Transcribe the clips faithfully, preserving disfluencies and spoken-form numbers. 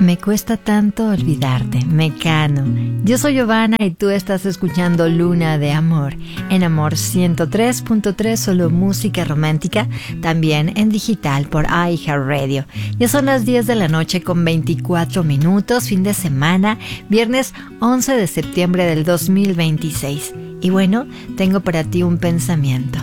Me cuesta tanto olvidarte, Mecano. Yo soy Giovanna y tú estás escuchando Luna de Amor en Amor ciento tres punto tres, solo música romántica, también en digital por iHeartRadio. Ya son las diez de la noche con veinticuatro minutos, fin de semana, viernes once de septiembre del dos mil veintiséis. Y bueno, tengo para ti un pensamiento.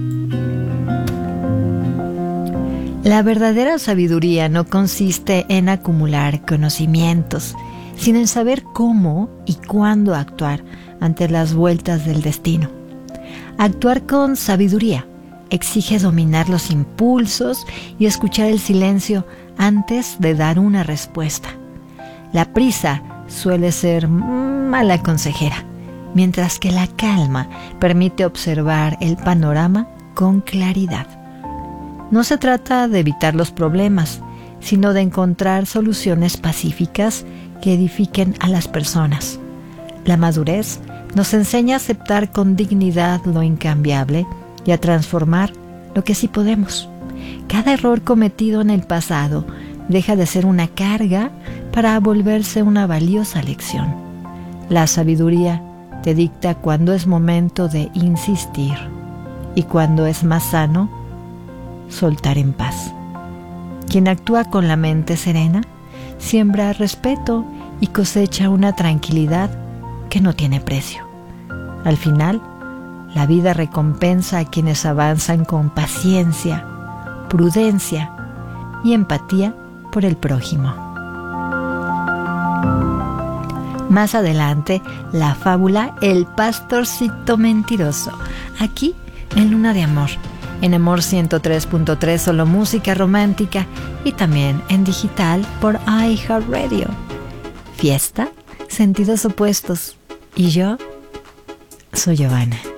La verdadera sabiduría no consiste en acumular conocimientos, sino en saber cómo y cuándo actuar ante las vueltas del destino. Actuar con sabiduría exige dominar los impulsos y escuchar el silencio antes de dar una respuesta. La prisa suele ser mala consejera, mientras que la calma permite observar el panorama con claridad. No se trata de evitar los problemas, sino de encontrar soluciones pacíficas que edifiquen a las personas. La madurez nos enseña a aceptar con dignidad lo incambiable y a transformar lo que sí podemos. Cada error cometido en el pasado deja de ser una carga para volverse una valiosa lección. La sabiduría te dicta cuándo es momento de insistir y cuándo es más sano soltar en paz. Quien actúa con la mente serena siembra respeto y cosecha una tranquilidad que no tiene precio. Al final, la vida recompensa a quienes avanzan con paciencia, prudencia y empatía por el prójimo. Más adelante, la fábula El pastorcito mentiroso, aquí en Luna de Amor, en Amor ciento tres punto tres, solo música romántica, y también en digital por iHeartRadio. Fiesta, sentidos opuestos. Y yo soy Giovanna.